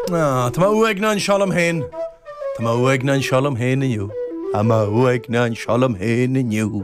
Tá má uaig ná an sealam hain. Tá má uaig ná an sealam hain iniu. Tá má uaig ná an sealam hain iniu.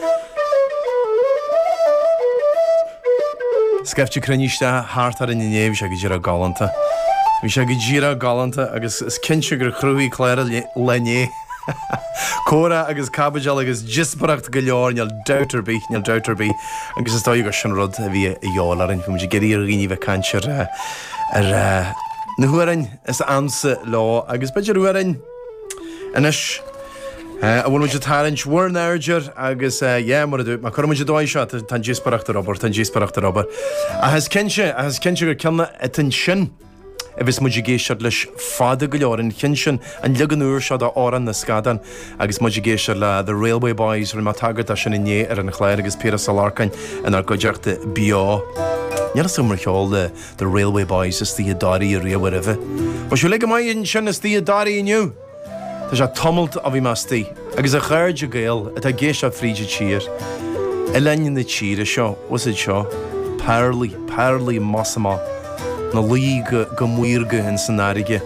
Skefte creniste háartar in inéh se go ddíra galanta. Bhí se go ddíra galanta agus is cinse gur chrúí chléir lené. Córa agus cabbage agus gisbaracht go leor neal deuterbí agus is dáí gur sin rud a bhí i dheálarin fu muidir geirí rií bheith canseir ar na huairain is ansa lá agus beidir huairain inis a bhfuil muidir tarint warnarger agus mar dú má chuid dóid seo tan gisbaracht Robert a has cinse gur ceanna tan sin a bheits muidir géisiir leis fada go leor an chin an leganúir seo a áran na scadan agus muidir géisiir le the Railway Boys ru má tagart a sin inné ar an chléir agus Peter Salarcain in ar goideachta BA. Near summer cheol the Railway Boys is the darí a riamh rih. Mas siú le go maion sin is the darí inniu. Tá sé tomult a bhí mastí agus a chuirde gail a géis a fríide tír. I lein na tíre seo was it seo Perlaí Massama na lí go muirge in san áige.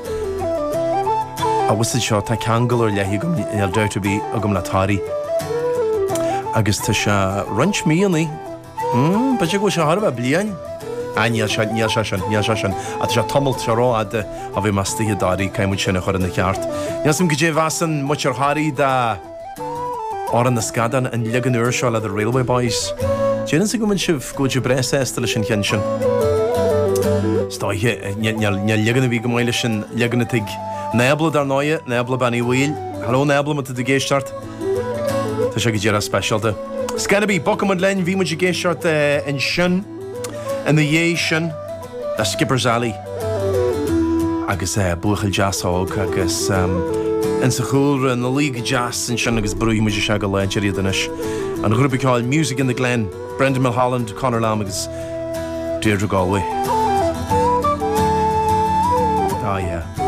A was it seo tá ceangalir lehí gom ar deuterbí a gom letáí. Agus tá se ranch míonaí. Ba sé go se thar bheith blian? Níl se sin. A tá sé tomult se rá a bhí mastí a darí caiimú sinna chuir na ceart. Níl sam go dé bhesan mu ar thaí de áran na scadan an leganúir seo le the Railway Boys. Déanaan sa go man sibh go de bres éasta sin cin sin. Stáithe neal legan a bhí go maiile sin legan tig nebla ar náide, nebla banní bhil. Halló nebla mu de géisteart. Tá sé go ddéar specialta. Scanabí bocamad lein bhí muidir géisteart in sin in the dhé sin le Skipper's Alley. Agus buchail jazzág agus in sa chúr na líga jazz in sin agus brú muidir se go leidir iadis. An grúpaáil Music in the Glen, Brendan Mulholland, Conor Lamb agus Deirdre Galway. Yeah.